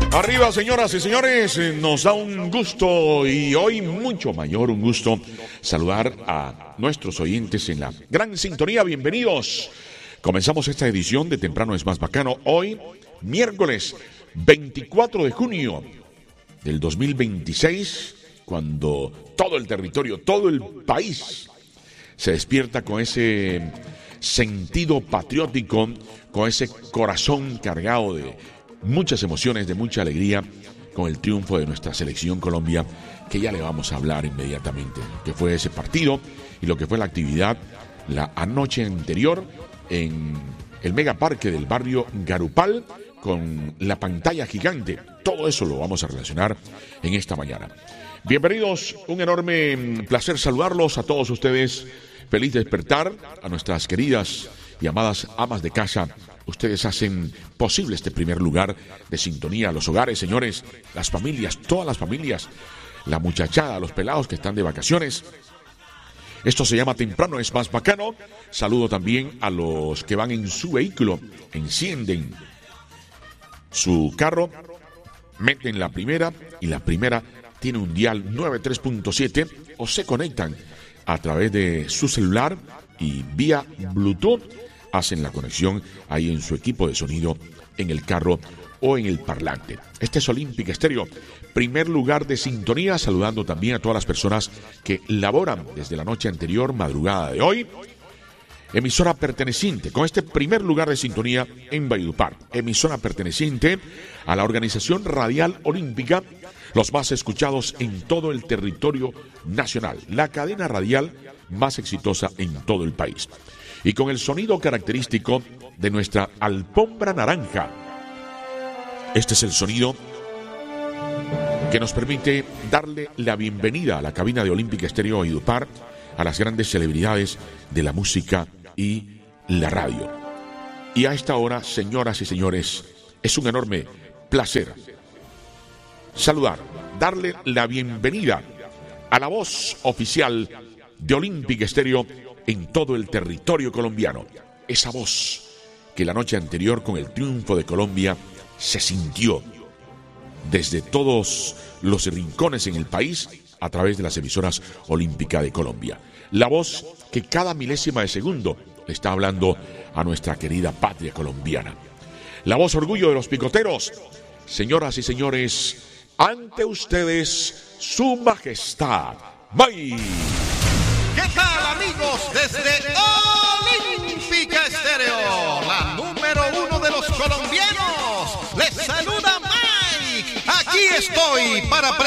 Arriba, señoras y señores, nos da un gusto y hoy mucho mayor un gusto saludar a nuestros oyentes en la gran sintonía. Bienvenidos. Comenzamos esta edición de Temprano es Más Bacano. Hoy, miércoles 24 de junio del 2026, cuando todo el territorio, todo el país se despierta con ese sentido patriótico, con ese corazón cargado de muchas emociones, de mucha alegría, con el triunfo de nuestra selección Colombia, que ya le vamos a hablar inmediatamente, que fue ese partido y lo que fue la actividad la anoche anterior en el megaparque del barrio Garupal, con la pantalla gigante. Todo eso lo vamos a relacionar en esta mañana. Bienvenidos, un enorme placer saludarlos a todos ustedes. Feliz despertar a nuestras queridas y amadas amas de casa. Ustedes hacen posible este primer lugar de sintonía. Los hogares, señores, las familias, todas las familias, la muchachada, los pelados que están de vacaciones. Esto se llama Temprano es Más Bacano. Saludo también a los que van en su vehículo, encienden su carro, meten la primera y la primera tiene un dial 93.7 o se conectan a través de su celular y vía Bluetooth hacen la conexión ahí en su equipo de sonido, en el carro o en el parlante. Este es Olímpica Estéreo, primer lugar de sintonía, saludando también a todas las personas que laboran desde la noche anterior, madrugada de hoy. Emisora perteneciente, con este primer lugar de sintonía en Valledupar, emisora perteneciente a la Organización Radial Olímpica, los más escuchados en todo el territorio nacional, la cadena radial más exitosa en todo el país. Y con el sonido característico de nuestra alfombra naranja. Este es el sonido que nos permite darle la bienvenida a la cabina de Olímpica Estéreo Valledupar a las grandes celebridades de la música y la radio. Y a esta hora, señoras y señores, es un enorme placer saludar, darle la bienvenida a la voz oficial de Olímpica Estéreo en todo el territorio colombiano. Esa voz que la noche anterior, con el triunfo de Colombia, se sintió desde todos los rincones en el país a través de las emisoras Olímpica de Colombia. La voz que cada milésima de segundo le está hablando a nuestra querida patria colombiana. La voz orgullo de los picoteros. Señoras y señores, ante ustedes, su majestad, May. ¿Qué tal, amigos? Desde Olímpica Estéreo, la número 1 de los colombianos, les saluda Mike. Aquí estoy para